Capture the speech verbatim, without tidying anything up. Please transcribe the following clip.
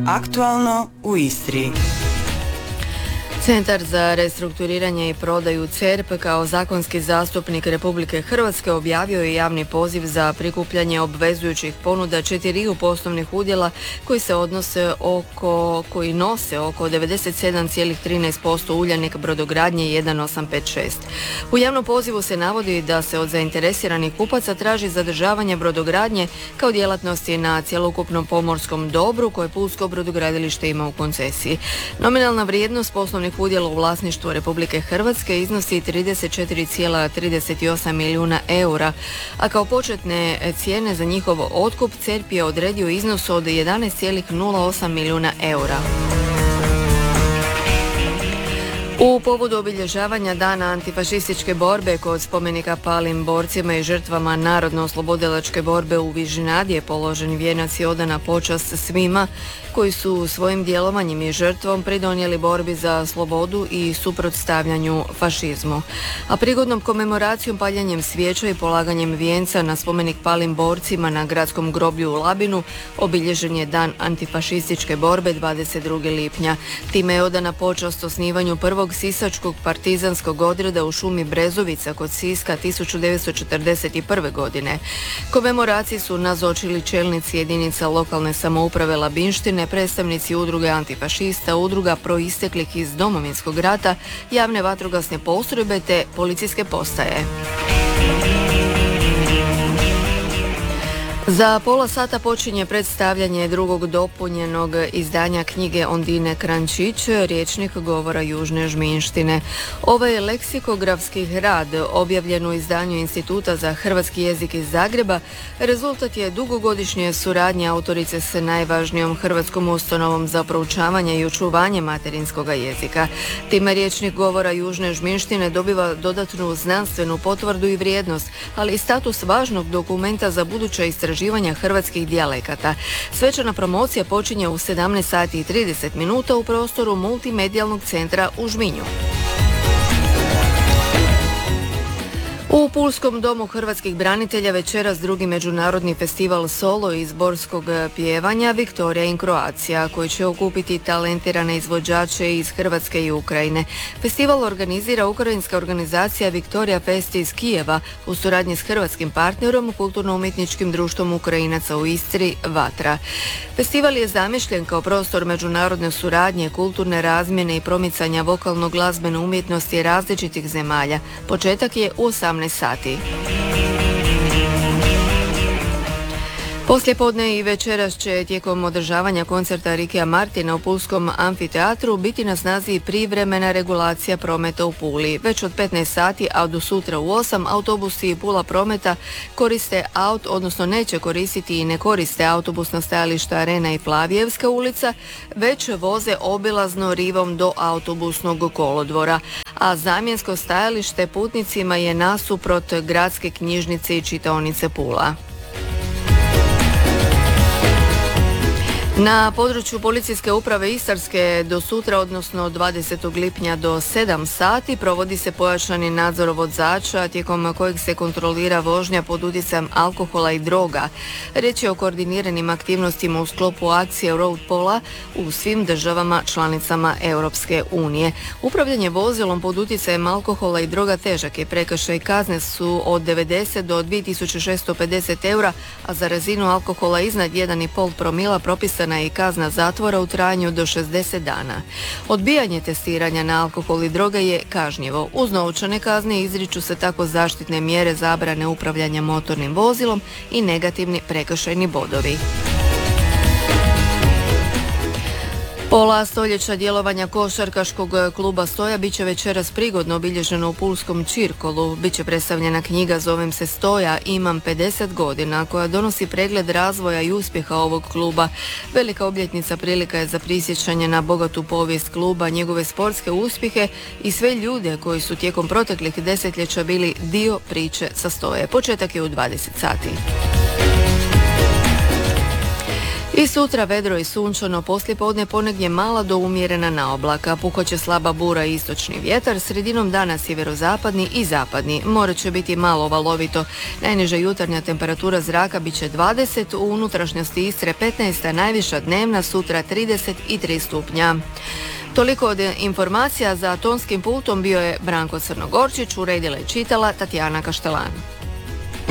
Aktualno u Istri. Centar za restrukturiranje i prodaju C E R P kao zakonski zastupnik Republike Hrvatske objavio je javni poziv za prikupljanje obvezujućih ponuda četiriju poslovnih udjela koji se odnose oko, koji nose oko devedeset sedam zarez trinaest posto Uljanik brodogradnje jedan osam pet šest. U javnom pozivu se navodi da se od zainteresiranih kupaca traži zadržavanje brodogradnje kao djelatnosti na cjelokupnom pomorskom dobru koje Pulsko brodogradilište ima u koncesiji. Nominalna vrijednost poslovnih udjela u vlasništvu Republike Hrvatske iznosi trideset četiri zarez trideset osam milijuna eura, a kao početne cijene za njihov otkup C E R P je odredio iznos od jedanaest zarez nula osam milijuna eura. U povodu obilježavanja Dana antifašističke borbe kod spomenika palim borcima i žrtvama Narodno-oslobodilačke borbe u Vižinadi je položen vijenac i odana počast svima koji su svojim djelovanjem i žrtvom pridonijeli borbi za slobodu i suprotstavljanju fašizmu. A prigodnom komemoracijom, paljenjem svijeća i polaganjem vijenca na spomenik palim borcima na gradskom groblju u Labinu obilježen je Dan antifašističke borbe dvadeset drugog lipnja. Time je odana počast osnivanju prvog sisačkog partizanskog odreda u šumi Brezovica kod Siska tisuću devetsto četrdeset prve. godine. Komemoraciji su nazočili čelnici jedinica lokalne samouprave Labinštine, predstavnici udruge antifašista, udruga proisteklih iz Domovinskog rata, javne vatrogasne postrojbe te policijske postaje. Za pola sata počinje predstavljanje drugog dopunjenog izdanja knjige Ondine Krančić, Rječnik govora Južne Žminštine. Ovaj leksikografski rad, objavljen u izdanju Instituta za hrvatski jezik iz Zagreba, rezultat je dugogodišnje suradnje autorice s najvažnijom hrvatskom ustanovom za proučavanje i očuvanje materinskoga jezika. Time Rječnik govora Južne Žminštine dobiva dodatnu znanstvenu potvrdu i vrijednost, ali i status važnog dokumenta za buduća istraživanja hrvatskih dijalekata. Svečana promocija počinje u sedamnaest sati i trideset minuta u prostoru multimedijalnog centra u Žminju. U Pulskom domu hrvatskih branitelja večeras drugi međunarodni festival solo i zborskog pjevanja Viktorija in Croatia, koji će okupiti talentirane izvođače iz Hrvatske i Ukrajine. Festival organizira ukrajinska organizacija Viktorija Fest iz Kijeva u suradnji s hrvatskim partnerom, kulturno-umjetničkim društvom Ukrajinaca u Istri Vatra. Festival je zamišljen kao prostor međunarodne suradnje, kulturne razmjene i promicanja vokalno-glazbene umjetnosti različitih zemalja. Početak je u osamnaest sati. Poslijepodne i večeras će tijekom održavanja koncerta Rikija Martina u Pulskom amfiteatru biti na snazi privremena regulacija prometa u Puli. Već od petnaest sati, a do sutra u osam, autobusi Pula prometa koriste aut, odnosno neće koristiti i ne koriste autobusna stajališta Arena i Flavijevska ulica, već voze obilazno rivom do autobusnog kolodvora, a zamjensko stajalište putnicima je nasuprot gradske knjižnice i čitaonice Pula. Na području Policijske uprave Istarske do sutra, odnosno dvadesetog lipnja do sedam sati, provodi se pojačani nadzor vozača tijekom kojeg se kontrolira vožnja pod utjecajem alkohola i droga. Riječ je o koordiniranim aktivnostima u sklopu akcije Road Pola u svim državama članicama Europske unije. Upravljanje vozilom pod utjecajem alkohola i droga težak je prekršaj, kazne su od devedeset do dvije tisuće šesto pedeset eura, a za razinu alkohola iznad jedan i pol promila propisana i kazna zatvora u trajanju do šezdeset dana. Odbijanje testiranja na alkohol i droga je kažnjivo. Uz novčane kazne izriču se tako zaštitne mjere zabrane upravljanja motornim vozilom i negativni prekršajni bodovi. Pola stoljeća djelovanja košarkaškog kluba Stoja bit će večeras prigodno obilježeno u Pulskom Čirkolu. Biće predstavljena knjiga Zovem se Stoja, imam pedeset godina, koja donosi pregled razvoja i uspjeha ovog kluba. Velika obljetnica prilika je za prisjećanje na bogatu povijest kluba, njegove sportske uspjehe i sve ljude koji su tijekom proteklih desetljeća bili dio priče sa Stoje. Početak je u dvadeset sati. I sutra vedro i sunčano, poslijepodne ponegdje mala do umjerena naoblaka, pukoće slaba bura i istočni vjetar, sredinom dana sjeverozapadni i zapadni. More će biti malo valovito. Najniža jutarnja temperatura zraka bit će dvadeset, u unutrašnjosti Istre petnaest, a najviša dnevna sutra trideset tri stupnja. Toliko od informacija. Za tonskim pultom bio je Branko Crnogorčić, uredila i čitala Tatjana Kaštelan.